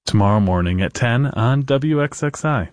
tomorrow morning at 10 on WXXI.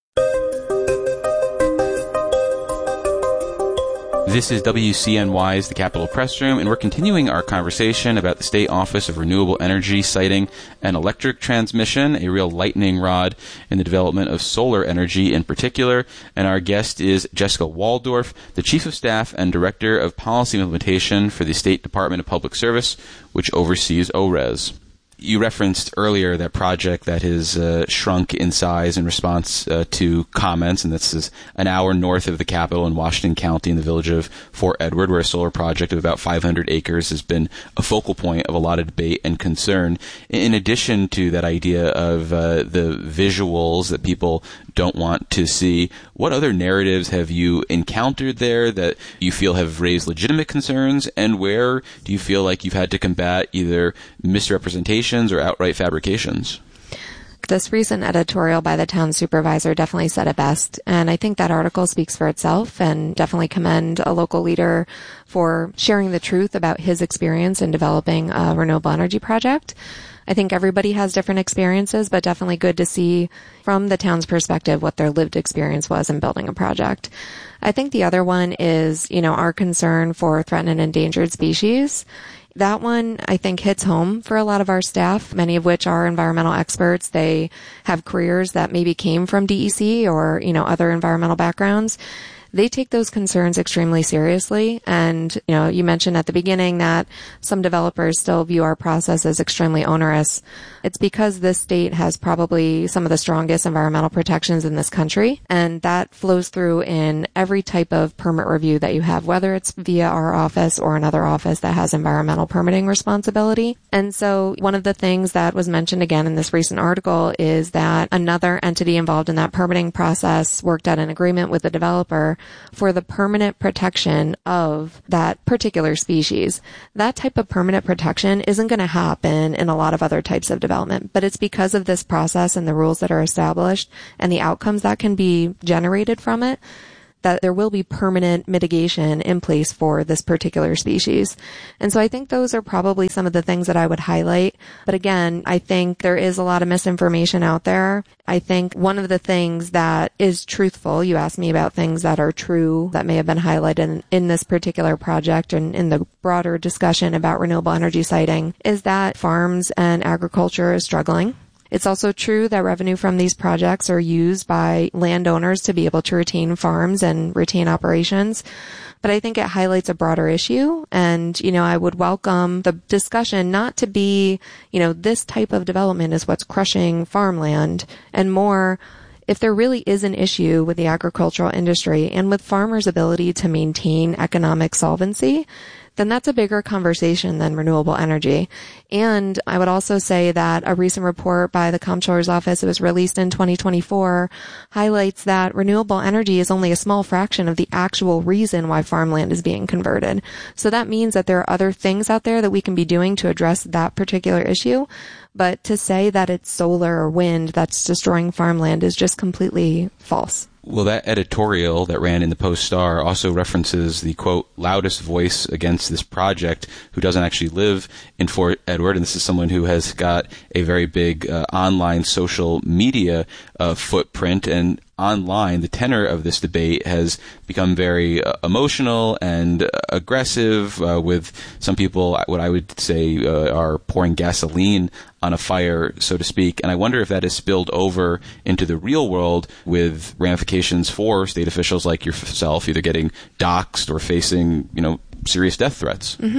This is WCNY's The Capitol Press Room, and we're continuing our conversation about the State Office of Renewable Energy citing an electric transmission, a real lightning rod in the development of solar energy in particular. And our guest is Jessica Waldorf, the Chief of Staff and Director of Policy Implementation for the State Department of Public Service, which oversees ORES. You referenced earlier that project that has shrunk in size in response to comments, and this is an hour north of the Capitol in Washington County in the village of Fort Edward, where a solar project of about 500 acres has been a focal point of a lot of debate and concern. In addition to that idea of the visuals that people don't want to see, what other narratives have you encountered there that you feel have raised legitimate concerns, and where do you feel like you've had to combat either misrepresentations or outright fabrications? This recent editorial by the town supervisor definitely said it best, and I think that article speaks for itself, and definitely commend a local leader for sharing the truth about his experience in developing a renewable energy project. I think everybody has different experiences, but definitely good to see from the town's perspective what their lived experience was in building a project. I think the other one is, our concern for threatened and endangered species. That one, I think, hits home for a lot of our staff, many of which are environmental experts. They have careers that maybe came from DEC or, other environmental backgrounds. They take those concerns extremely seriously. And, you mentioned at the beginning that some developers still view our process as extremely onerous. It's because this state has probably some of the strongest environmental protections in this country. And that flows through in every type of permit review that you have, whether it's via our office or another office that has environmental permitting responsibility. And so one of the things that was mentioned again in this recent article is that another entity involved in that permitting process worked out an agreement with the developer for the permanent protection of that particular species. That type of permanent protection isn't going to happen in a lot of other types of development, but it's because of this process and the rules that are established and the outcomes that can be generated from it that there will be permanent mitigation in place for this particular species. And so I think those are probably some of the things that I would highlight. But again, I think there is a lot of misinformation out there. I think one of the things that is truthful, you asked me about things that are true that may have been highlighted in this particular project and in the broader discussion about renewable energy siting, is that farms and agriculture is struggling. It's also true that revenue from these projects are used by landowners to be able to retain farms and retain operations. But I think it highlights a broader issue. And, I would welcome the discussion not to be, this type of development is what's crushing farmland, and more, if there really is an issue with the agricultural industry and with farmers' ability to maintain economic solvency, then that's a bigger conversation than renewable energy. And I would also say that a recent report by the Comptroller's Office, it was released in 2024, highlights that renewable energy is only a small fraction of the actual reason why farmland is being converted. So that means that there are other things out there that we can be doing to address that particular issue. But to say that it's solar or wind that's destroying farmland is just completely false. Well, that editorial that ran in the Post-Star also references the, quote, loudest voice against this project who doesn't actually live in Fort Edward. And this is someone who has got a very big online social media footprint. And online, the tenor of this debate has become very emotional and aggressive, with some people, what I would say, are pouring gasoline on a fire, so to speak. And I wonder if that has spilled over into the real world with ramifications for state officials like yourself, either getting doxxed or facing, serious death threats. Mm-hmm.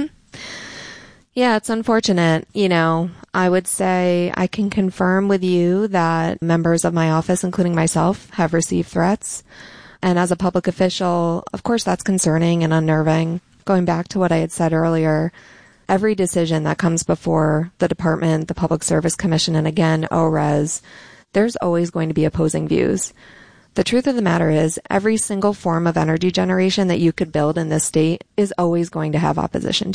Yeah, it's unfortunate. I would say I can confirm with you that members of my office, including myself, have received threats. And as a public official, of course, that's concerning and unnerving. Going back to what I had said earlier, every decision that comes before the department, the Public Service Commission, and again, ORES, there's always going to be opposing views. The truth of the matter is, every single form of energy generation that you could build in this state is always going to have opposition to it.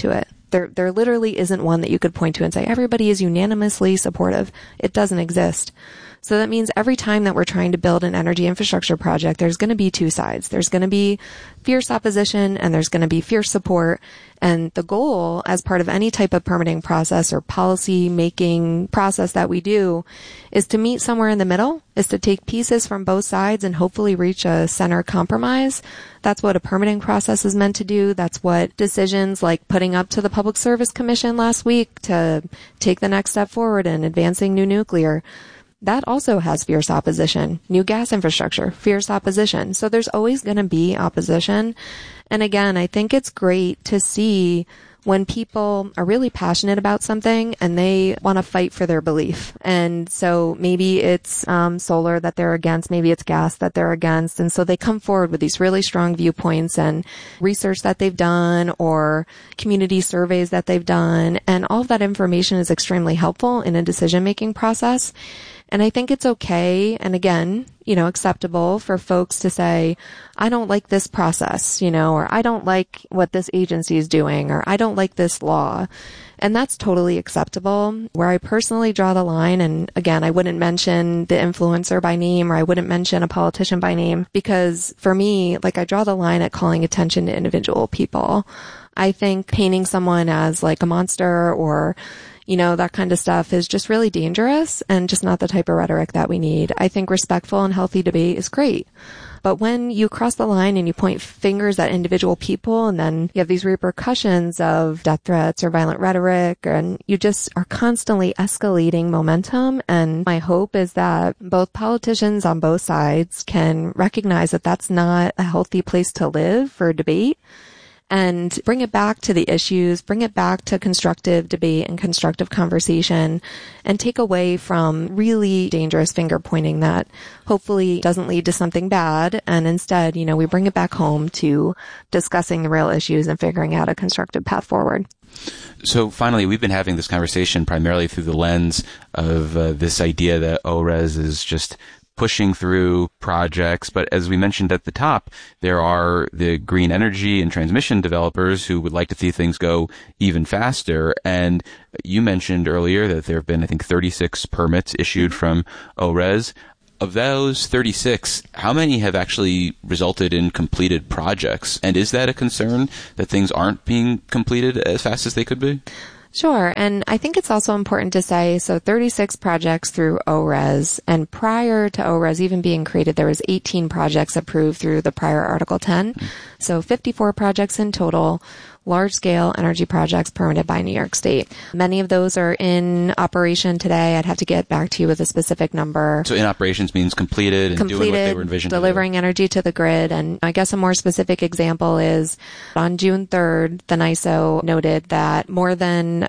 There literally isn't one that you could point to and say, everybody is unanimously supportive. It doesn't exist. So that means every time that we're trying to build an energy infrastructure project, there's going to be two sides. There's going to be fierce opposition and there's going to be fierce support. And the goal as part of any type of permitting process or policy making process that we do is to meet somewhere in the middle, is to take pieces from both sides and hopefully reach a center compromise. That's what a permitting process is meant to do. That's what decisions like putting up to the Public Service Commission last week to take the next step forward in advancing new nuclear. That also has fierce opposition. New gas infrastructure, fierce opposition. So there's always going to be opposition. And again, I think it's great to see when people are really passionate about something and they want to fight for their belief. And so maybe it's solar that they're against, maybe it's gas that they're against. And so they come forward with these really strong viewpoints and research that they've done or community surveys that they've done. And all of that information is extremely helpful in a decision-making process. And I think it's okay, and again, acceptable for folks to say, I don't like this process, or I don't like what this agency is doing, or I don't like this law. And that's totally acceptable. Where I personally draw the line, and again, I wouldn't mention the influencer by name, or I wouldn't mention a politician by name, because for me, I draw the line at calling attention to individual people. I think painting someone as like a monster or that kind of stuff is just really dangerous and just not the type of rhetoric that we need. I think respectful and healthy debate is great. But when you cross the line and you point fingers at individual people and then you have these repercussions of death threats or violent rhetoric and you just are constantly escalating momentum. And my hope is that both politicians on both sides can recognize that that's not a healthy place to live for debate. And bring it back to the issues, bring it back to constructive debate and constructive conversation, and take away from really dangerous finger pointing that hopefully doesn't lead to something bad. And instead, we bring it back home to discussing the real issues and figuring out a constructive path forward. So finally, we've been having this conversation primarily through the lens of this idea that ORES is just pushing through projects. But as we mentioned at the top, there are the green energy and transmission developers who would like to see things go even faster. And you mentioned earlier that there have been, I think, 36 permits issued from ORES. Of those 36, how many have actually resulted in completed projects? And is that a concern that things aren't being completed as fast as they could be? Sure. And I think it's also important to say, so 36 projects through ORES, and prior to ORES even being created, there was 18 projects approved through the prior Article 10. So 54 projects in total, large-scale energy projects permitted by New York State. Many of those are in operation today. I'd have to get back to you with a specific number. So in operations means completed and doing what they were envisioned delivering energy to the grid. And I guess a more specific example is on June 3rd, the NYSO noted that more than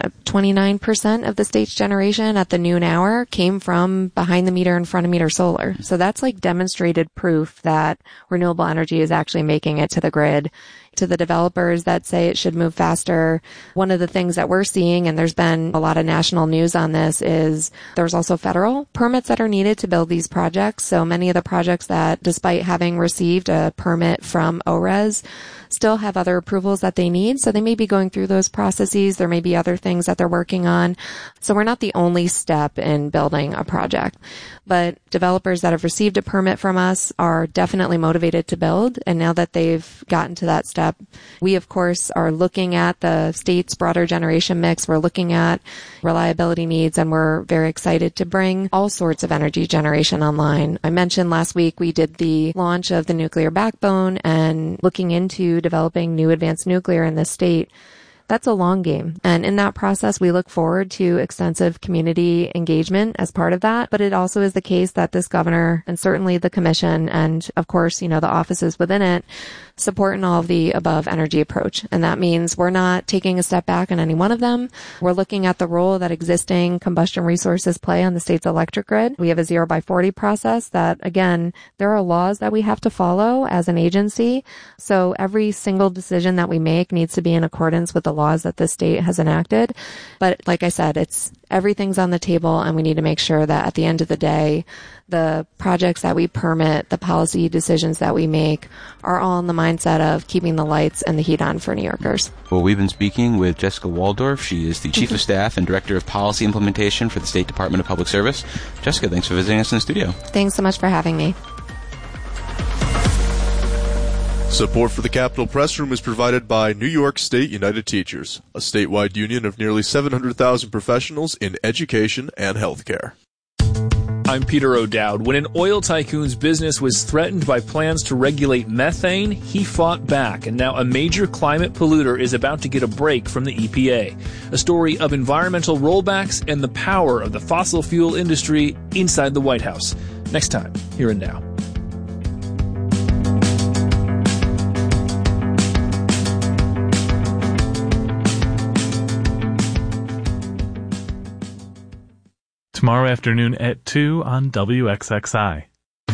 29% of the state's generation at the noon hour came from behind the meter and front of meter solar. So that's like demonstrated proof that renewable energy is actually making it to the grid. To the developers that say it should move faster, one of the things that we're seeing, and there's been a lot of national news on this, is there's also federal permits that are needed to build these projects. So many of the projects that, despite having received a permit from ORES, still have other approvals that they need. So they may be going through those processes. There may be other things that they're working on. So we're not the only step in building a project. But developers that have received a permit from us are definitely motivated to build. And now that they've gotten to that step, we, of course, are looking at the state's broader generation mix. We're looking at reliability needs, and we're very excited to bring all sorts of energy generation online. I mentioned last week we did the launch of the nuclear backbone and looking into developing new advanced nuclear in the state. That's a long game. And in that process, we look forward to extensive community engagement as part of that. But it also is the case that this governor and certainly the commission and, of course, the offices within it support in all of the above energy approach. And that means we're not taking a step back on any one of them. We're looking at the role that existing combustion resources play on the state's electric grid. We have a 0x40 process that, again, there are laws that we have to follow as an agency. So every single decision that we make needs to be in accordance with the laws that the state has enacted. But like I said, it's everything's on the table, and we need to make sure that at the end of the day, the projects that we permit, the policy decisions that we make are all in the mindset of keeping the lights and the heat on for New Yorkers. Well, we've been speaking with Jessica Waldorf. She is the Chief of Staff and Director of Policy Implementation for the State Department of Public Service. Jessica, thanks for visiting us in the studio. Thanks so much for having me. Support for the Capitol Press Room is provided by New York State United Teachers, a statewide union of nearly 700,000 professionals in education and healthcare. I'm Peter O'Dowd. When an oil tycoon's business was threatened by plans to regulate methane, he fought back, and now a major climate polluter is about to get a break from the EPA. A story of environmental rollbacks and the power of the fossil fuel industry inside the White House. Next time, here and now. Tomorrow afternoon at 2 on WXXI.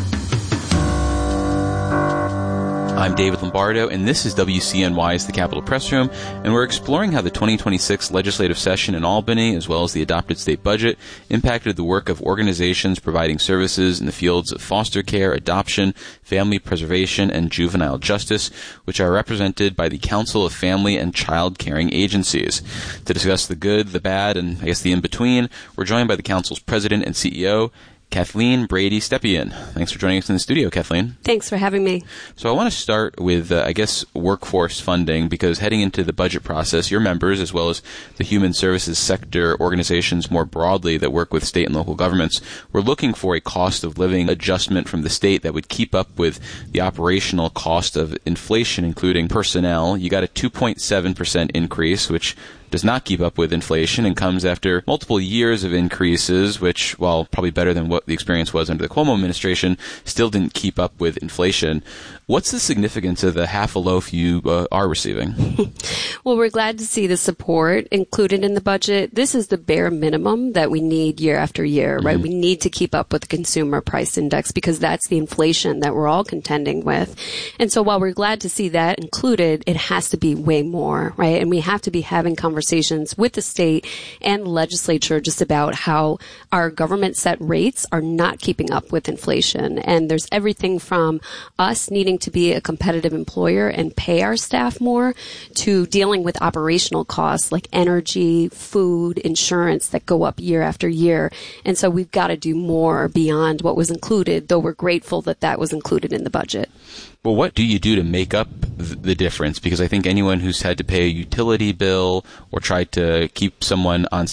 I'm David Lombardo, and this is WCNY's The Capitol Press Room, and we're exploring how the 2026 legislative session in Albany, as well as the adopted state budget, impacted the work of organizations providing services in the fields of foster care, adoption, family preservation, and juvenile justice, which are represented by the Council of Family and Child Caring Agencies. To discuss the good, the bad, and I guess the in-between, we're joined by the Council's President and CEO, Kathleen Brady Stepien. Thanks for joining us in the studio, Kathleen. Thanks for having me. So I want to start with, workforce funding, because heading into the budget process, your members, as well as the human services sector organizations more broadly that work with state and local governments, were looking for a cost of living adjustment from the state that would keep up with the operational cost of inflation, including personnel. You got a 2.7% increase, which does not keep up with inflation and comes after multiple years of increases, which, while probably better than what the experience was under the Cuomo administration, still didn't keep up with inflation. What's the significance of the half a loaf you are receiving? Well, we're glad to see the support included in the budget. This is the bare minimum that we need year after year, right? We need to keep up with the consumer price index because that's the inflation that we're all contending with. And so while we're glad to see that included, it has to be way more, right? And we have to be having conversations with the state and legislature just about how our government set rates are not keeping up with inflation. And there's everything from us needing to be a competitive employer and pay our staff more to dealing with operational costs like energy, food, insurance that go up year after year. And so we've got to do more beyond what was included, though we're grateful that that was included in the budget. Well, what do you do to make up the difference? Because I think anyone who's had to pay a utility bill or tried to keep someone on